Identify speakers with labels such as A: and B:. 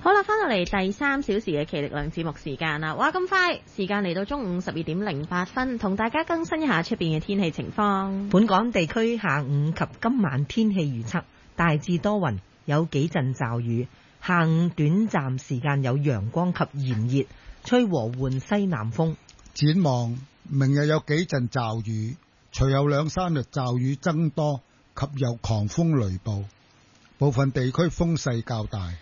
A: 好啦，翻到嚟第3小時嘅企力量節目時間啦，哇咁快，時間嚟到中午12:08，同大家更新一下出邊嘅天氣情況。
B: 本港地區下午及今晚天氣預測，大致多雲，有幾陣驟雨，下午短暫時間有陽光及炎熱，吹和緩西南風。
C: 展望明日有幾陣驟雨，隨後2-3日驟雨增多及有狂風雷暴，部分地區風勢較大。